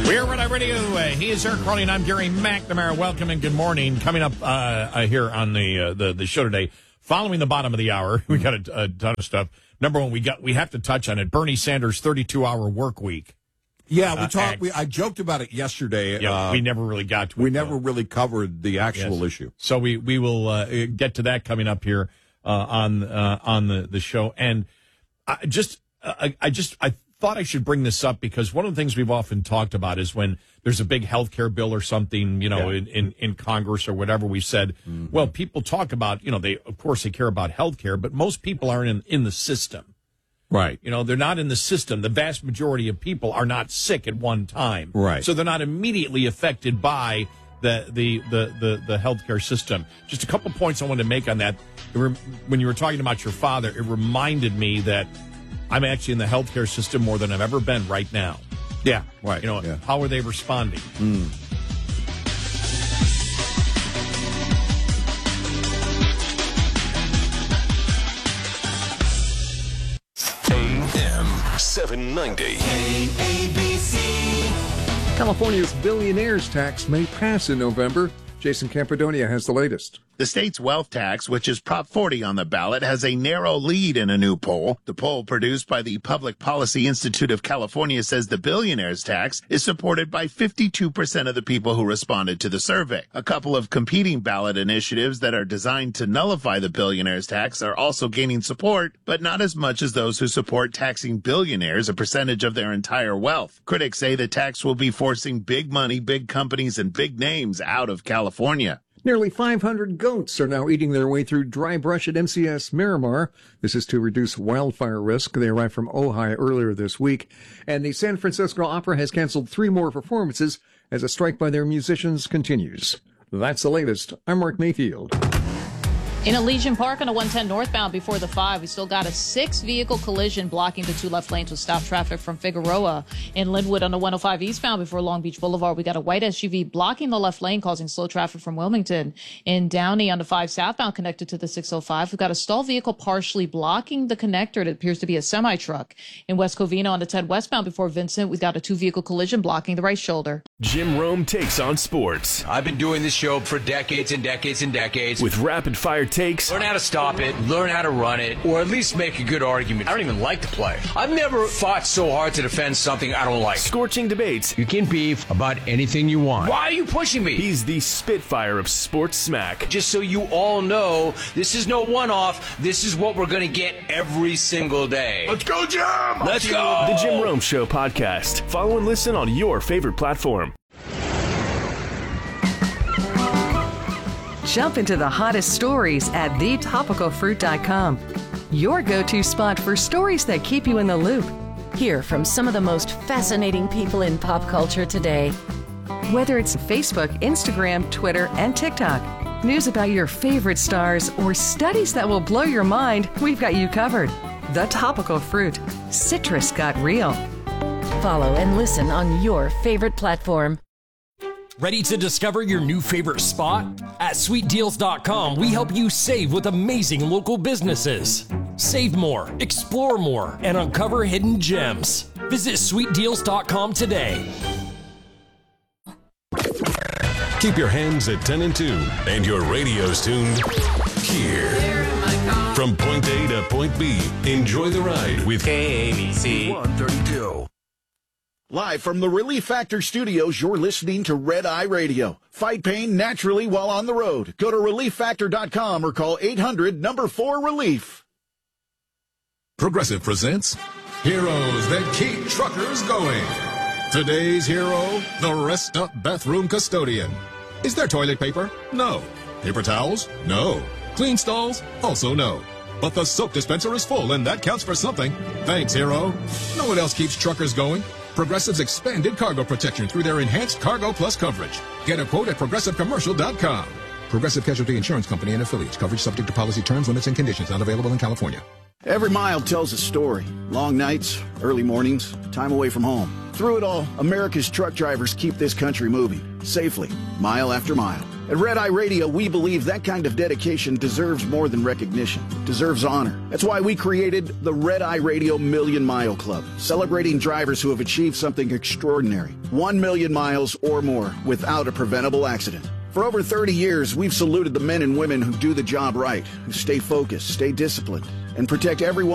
We're Red Eye Radio. He is Eric Crowley, and I'm Gary McNamara. Welcome and good morning. Coming up here on the show today, following the bottom of the hour, we got a ton of stuff. Number one, we have to touch on it. Bernie Sanders' 32-hour work week. Yeah, we talked. I joked about it yesterday. Yeah, we never really got to it. We never really covered the actual issue. So we will get to that coming up here on the show. And I thought I should bring this up because one of the things we've often talked about is when there's a big health care bill or something, in Congress or whatever, we said, well, people talk about, of course they care about health care, but most people aren't in the system. Right. They're not in the system. The vast majority of people are not sick at one time. Right. So they're not immediately affected by the healthcare system. Just a couple points I wanted to make on that. When you were talking about your father, it reminded me that I'm actually in the healthcare system more than I've ever been right now. Yeah. Right. How are they responding? AM 790. ABC. California's billionaires tax may pass in November. Jason Campidonia has the latest. The state's wealth tax, which is Prop 40 on the ballot, has a narrow lead in a new poll. The poll produced by the Public Policy Institute of California says the billionaire's tax is supported by 52% of the people who responded to the survey. A couple of competing ballot initiatives that are designed to nullify the billionaire's tax are also gaining support, but not as much as those who support taxing billionaires a percentage of their entire wealth. Critics say the tax will be forcing big money, big companies, and big names out of California. Nearly 500 goats are now eating their way through dry brush at MCS Miramar. This is to reduce wildfire risk. They arrived from Ojai earlier this week. And the San Francisco Opera has canceled 3 more performances as a strike by their musicians continues. That's the latest. I'm Mark Mayfield. In Elysian Park on a 110 northbound before the 5, we still got a 6-vehicle collision blocking the 2 left lanes with stop traffic from Figueroa. In Linwood on the 105 eastbound before Long Beach Boulevard, we got a white SUV blocking the left lane, causing slow traffic from Wilmington. In Downey on the 5 southbound connected to the 605, we've got a stalled vehicle partially blocking the connector. It appears to be a semi-truck. In West Covina on the 10 westbound before Vincent, we've got a 2-vehicle collision blocking the right shoulder. Jim Rome takes on sports. I've been doing this show for decades and decades and decades. With rapid-fire takes. Learn how to stop it, learn how to run it, or at least make a good argument. I don't even like the play. I've never fought so hard to defend something I don't like. Scorching debates. You can beef about anything you want. Why are you pushing me? He's the Spitfire of sports smack. Just so you all know, this is no one-off. This is what we're going to get every single day. Let's go, Jim! Let's go! The Jim Rome Show podcast. Follow and listen on your favorite platform. Jump into the hottest stories at thetopicalfruit.com. Your go-to spot for stories that keep you in the loop. Hear from some of the most fascinating people in pop culture today. Whether it's Facebook, Instagram, Twitter, and TikTok, news about your favorite stars, or studies that will blow your mind, we've got you covered. The Topical Fruit. Citrus got real. Follow and listen on your favorite platform. Ready to discover your new favorite spot? At SweetDeals.com, we help you save with amazing local businesses. Save more, explore more, and uncover hidden gems. Visit SweetDeals.com today. Keep your hands at 10 and 2, and your radios tuned here. From point A to point B, enjoy the ride with KABC 132. Live from the Relief Factor studios, you're listening to Red Eye Radio. Fight pain naturally while on the road. Go to ReliefFactor.com or call 800-4-RELIEF. Progressive presents Heroes That Keep Truckers Going. Today's hero, the Rest Up Bathroom Custodian. Is there toilet paper? No. Paper towels? No. Clean stalls? Also no. But the soap dispenser is full, and that counts for something. Thanks, hero. No one else keeps truckers going. Progressive's expanded cargo protection through their enhanced Cargo Plus coverage. Get a quote at ProgressiveCommercial.com. Progressive Casualty Insurance Company and affiliates. Coverage subject to policy terms, limits, and conditions. Not available in California. Every mile tells a story. Long nights, early mornings, time away from home. Through it all, America's truck drivers keep this country moving, safely, mile after mile. At Red Eye Radio, we believe that kind of dedication deserves more than recognition. It deserves honor. That's why we created the Red Eye Radio Million Mile Club, celebrating drivers who have achieved something extraordinary. 1 million miles or more without a preventable accident. For over 30 years, we've saluted the men and women who do the job right, who stay focused, stay disciplined, and protect everyone